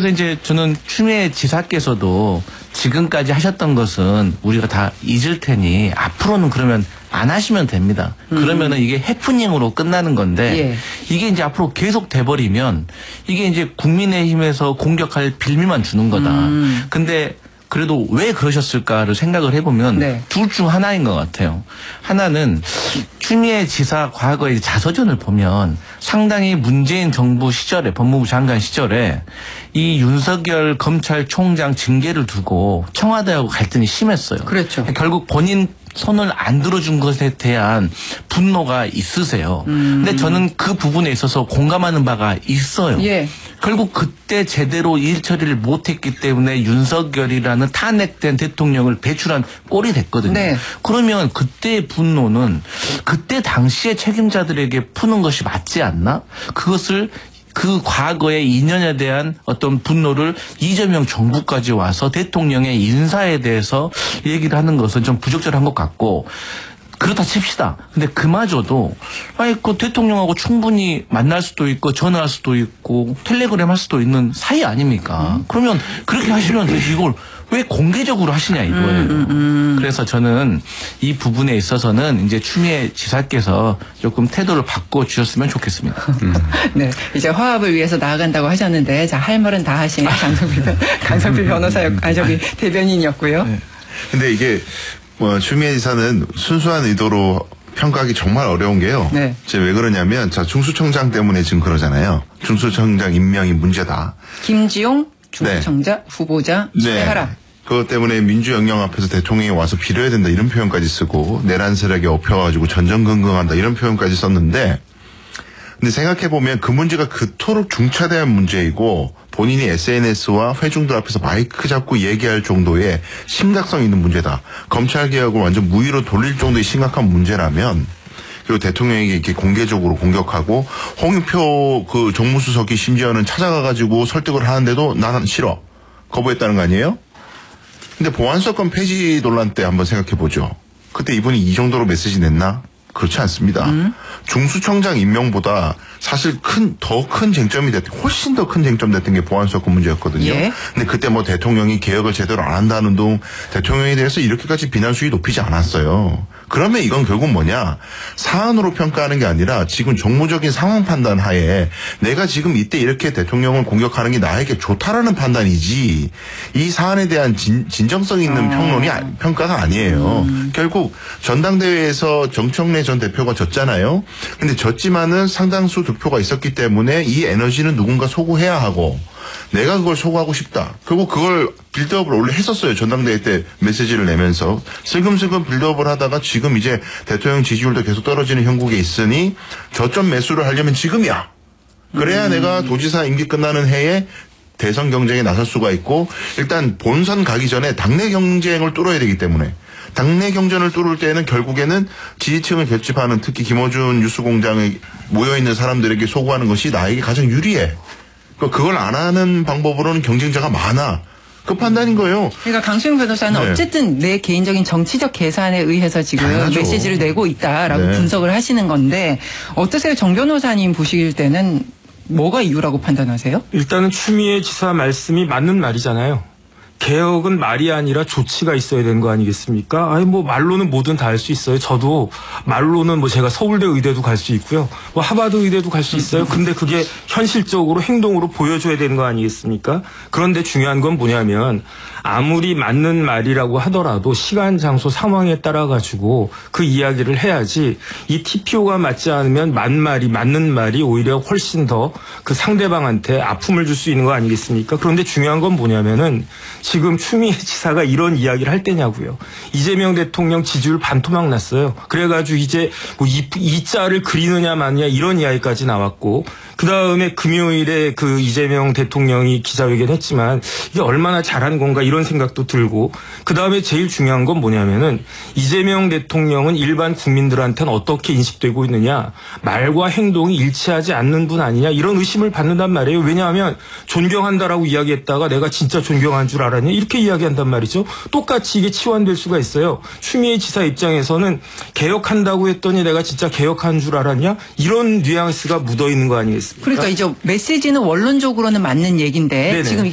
그래서 이제 저는 추미애 지사께서도 지금까지 하셨던 것은 우리가 다 잊을 테니 앞으로는 그러면 안 하시면 됩니다. 그러면은 이게 해프닝으로 끝나는 건데 예. 이게 이제 앞으로 계속 돼버리면 이게 이제 국민의힘에서 공격할 빌미만 주는 거다. 근데 그래도 왜 그러셨을까를 생각을 해보면 네. 둘 중 하나인 것 같아요. 하나는 추미애 지사 과거의 자서전을 보면 상당히 문재인 정부 시절에 법무부 장관 시절에 이 윤석열 검찰총장 징계를 두고 청와대하고 갈등이 심했어요. 그렇죠. 결국 본인 손을 안 들어준 것에 대한 분노가 있으세요. 근데 저는 그 부분에 있어서 공감하는 바가 있어요. 예. 결국 그때 제대로 일 처리를 못했기 때문에 윤석열이라는 탄핵된 대통령을 배출한 꼴이 됐거든요. 네. 그러면 그때의 분노는 그때 당시의 책임자들에게 푸는 것이 맞지 않나? 그것을 그 과거의 인연에 대한 어떤 분노를 이재명 정부까지 와서 대통령의 인사에 대해서 얘기를 하는 것은 좀 부적절한 것 같고, 그렇다 칩시다. 근데 그마저도 아니 그 대통령하고 충분히 만날 수도 있고 전화할 수도 있고 텔레그램 할 수도 있는 사이 아닙니까? 그러면 그렇게 하시면 이걸 왜 공개적으로 하시냐 이거예요. 그래서 저는 이 부분에 있어서는 이제 추미애 지사께서 조금 태도를 바꿔 주셨으면 좋겠습니다. 네, 이제 화합을 위해서 나아간다고 하셨는데, 자, 할 말은 다 하신 강성필 저기 대변인이었고요. 네. 근데 이게 추미애 지사는 순수한 의도로 평가하기 정말 어려운 게요. 네. 왜 그러냐면, 자, 중수청장 때문에 지금 그러잖아요. 중수청장 임명이 문제다. 김지용 중수청장 후보자 추대하라. 그것 때문에 민주영령 앞에서 대통령이 와서 빌어야 된다 이런 표현까지 쓰고 내란 세력에 엎혀가지고 전전긍긍한다 이런 표현까지 썼는데, 근데 생각해보면 그 문제가 그토록 중차대한 문제이고 본인이 SNS와 회중들 앞에서 마이크 잡고 얘기할 정도의 심각성 있는 문제다. 검찰개혁을 완전 무위로 돌릴 정도의 심각한 문제라면, 그리고 대통령에게 이렇게 공개적으로 공격하고 홍익표 그 정무수석이 심지어는 찾아가가지고 설득을 하는데도 나는 싫어. 거부했다는 거 아니에요? 근데 보안수사권 폐지 논란 때 한번 생각해보죠. 그때 이분이 이 정도로 메시지 냈나? 그렇지 않습니다. 중수청장 임명보다 사실 더 큰 쟁점이 훨씬 더 큰 쟁점 됐던 게 보안수사권 문제였거든요. 예. 근데 그때 뭐 대통령이 개혁을 제대로 안 한다는 둥 대통령에 대해서 이렇게까지 비난 수위 높이지 않았어요. 그러면 이건 결국 뭐냐? 사안으로 평가하는 게 아니라 지금 정무적인 상황 판단 하에 내가 지금 이때 이렇게 대통령을 공격하는 게 나에게 좋다라는 판단이지 이 사안에 대한 진정성 있는 평가가 아니에요. 결국 전당대회에서 정청래 전 대표가 졌잖아요. 근데 졌지만은 상당수 득표가 있었기 때문에 이 에너지는 누군가 소구해야 하고 내가 그걸 소구하고 싶다. 결국 그걸 빌드업을 원래 했었어요. 전당대회 때 메시지를 내면서 슬금슬금 빌드업을 하다가 지금 이제 대통령 지지율도 계속 떨어지는 형국에 있으니 저점 매수를 하려면 지금이야. 그래야 내가 도지사 임기 끝나는 해에 대선 경쟁에 나설 수가 있고, 일단 본선 가기 전에 당내 경쟁을 뚫어야 되기 때문에 당내 경쟁을 뚫을 때는 결국에는 지지층을 결집하는, 특히 김어준 뉴스공장에 모여있는 사람들에게 소구하는 것이 나에게 가장 유리해. 그걸 안 하는 방법으로는 경쟁자가 많아. 그 판단인 거예요. 그러니까 강수영 변호사는 네. 어쨌든 내 개인적인 정치적 계산에 의해서 지금 당연하죠. 메시지를 내고 있다라고 네. 분석을 하시는 건데, 어떠세요? 정 변호사님 보실 때는 뭐가 이유라고 판단하세요? 일단은 추미애 지사 말씀이 맞는 말이잖아요. 개혁은 말이 아니라 조치가 있어야 되는 거 아니겠습니까? 아니 뭐 말로는 뭐든 다 할 수 있어요. 저도 말로는 뭐 제가 서울대 의대도 갈 수 있고요. 뭐 하버드 의대도 갈 수 있어요. 근데 그게 현실적으로 행동으로 보여줘야 되는 거 아니겠습니까? 그런데 중요한 건 뭐냐면 아무리 맞는 말이라고 하더라도 시간, 장소, 상황에 따라 가지고 그 이야기를 해야지, 이 TPO가 맞지 않으면 맞는 말이 오히려 훨씬 더 그 상대방한테 아픔을 줄 수 있는 거 아니겠습니까? 그런데 중요한 건 뭐냐면은 지금 추미애 지사가 이런 이야기를 할 때냐고요. 이재명 대통령 지지율 반토막 났어요. 그래가지고 이제 뭐 이 자를 그리느냐 마느냐 이런 이야기까지 나왔고, 그 다음에 금요일에 그 이재명 대통령이 기자회견 했지만 이게 얼마나 잘한 건가 이런 생각도 들고, 그 다음에 제일 중요한 건 뭐냐면은 이재명 대통령은 일반 국민들한테는 어떻게 인식되고 있느냐, 말과 행동이 일치하지 않는 분 아니냐 이런 의심을 받는단 말이에요. 왜냐하면 존경한다라고 이야기했다가 내가 진짜 존경한 줄 알았냐 이렇게 이야기한단 말이죠. 똑같이 이게 치환될 수가 있어요. 추미애 지사 입장에서는 개혁한다고 했더니 내가 진짜 개혁한 줄 알았냐 이런 뉘앙스가 묻어있는 거 아니겠습니까? 그러니까 이제 메시지는 원론적으로는 맞는 얘기인데 네네. 지금